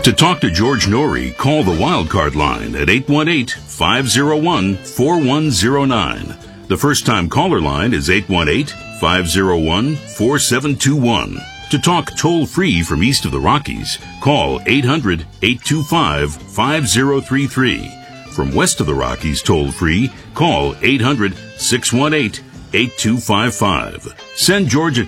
To talk to George Norrie, call the Wildcard line at 818-501-4109. The first-time caller line is 818-501-4721. To talk toll-free from east of the Rockies, call 800-825-5033. From west of the Rockies toll-free, call 800-618-8255. Send George a